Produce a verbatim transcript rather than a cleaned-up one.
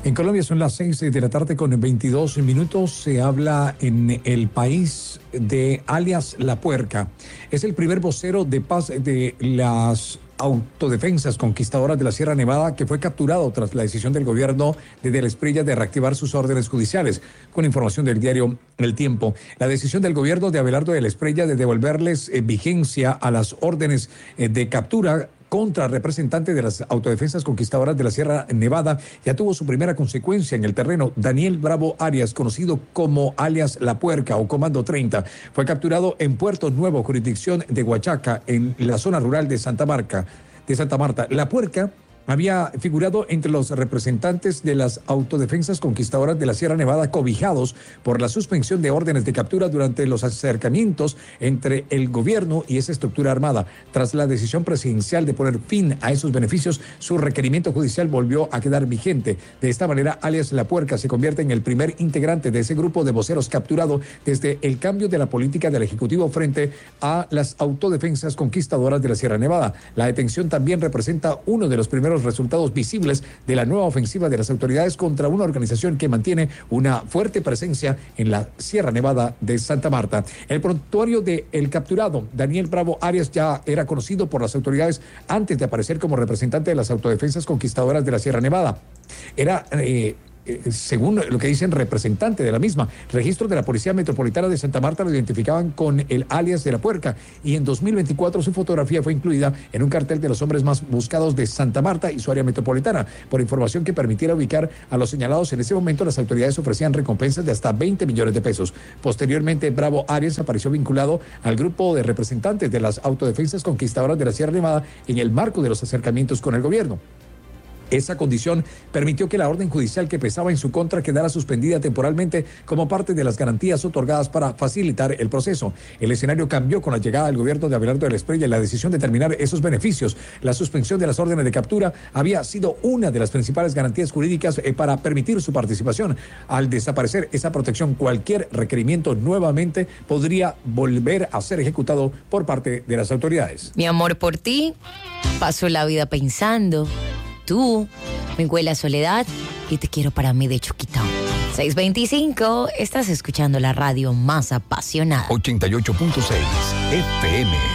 En Colombia son las seis de la tarde con veintidós minutos. Se habla en el país de alias La Puerca. Es el primer vocero de paz de las autodefensas conquistadoras de la Sierra Nevada que fue capturado tras la decisión del gobierno de Del Espriella de reactivar sus órdenes judiciales. Con información del diario El Tiempo, la decisión del gobierno de Abelardo Del Espriella de devolverles eh, vigencia a las órdenes eh, de captura contra representante de las autodefensas conquistadoras de la Sierra Nevada ya tuvo su primera consecuencia en el terreno. Daniel Bravo Arias, conocido como alias La Puerca o Comando treinta, fue capturado en Puerto Nuevo, jurisdicción de Huachaca, en la zona rural de Santa Marta. De Santa Marta. La Puerca había figurado entre los representantes de las autodefensas conquistadoras de la Sierra Nevada cobijados por la suspensión de órdenes de captura durante los acercamientos entre el gobierno y esa estructura armada. Tras la decisión presidencial de poner fin a esos beneficios, su requerimiento judicial volvió a quedar vigente. De esta manera, alias La Puerca se convierte en el primer integrante de ese grupo de voceros capturado desde el cambio de la política del Ejecutivo frente a las autodefensas conquistadoras de la Sierra Nevada. La detención también representa uno de los primeros resultados visibles de la nueva ofensiva de las autoridades contra una organización que mantiene una fuerte presencia en la Sierra Nevada de Santa Marta. El prontuario de el capturado, Daniel Bravo Arias, ya era conocido por las autoridades antes de aparecer como representante de las autodefensas conquistadoras de la Sierra Nevada. Era... Eh, según lo que dicen, representante de la misma. Registros de la Policía Metropolitana de Santa Marta lo identificaban con el alias de La Puerca y en dos mil veinticuatro su fotografía fue incluida en un cartel de los hombres más buscados de Santa Marta y su área metropolitana. Por información que permitiera ubicar a los señalados, en ese momento las autoridades ofrecían recompensas de hasta veinte millones de pesos. Posteriormente, Bravo Arias apareció vinculado al grupo de representantes de las autodefensas conquistadoras de la Sierra Nevada en el marco de los acercamientos con el gobierno. Esa condición permitió que la orden judicial que pesaba en su contra quedara suspendida temporalmente como parte de las garantías otorgadas para facilitar el proceso. El escenario cambió con la llegada del gobierno de Abelardo Del Espriella y la decisión de terminar esos beneficios. La suspensión de las órdenes de captura había sido una de las principales garantías jurídicas eh, para permitir su participación. Al desaparecer esa protección, cualquier requerimiento nuevamente podría volver a ser ejecutado por parte de las autoridades. Mi amor por ti, paso la vida pensando. Tú, me huele a soledad y te quiero para mí de chiquita. seis veinticinco, estás escuchando la radio más apasionada. ochenta y ocho punto seis F M.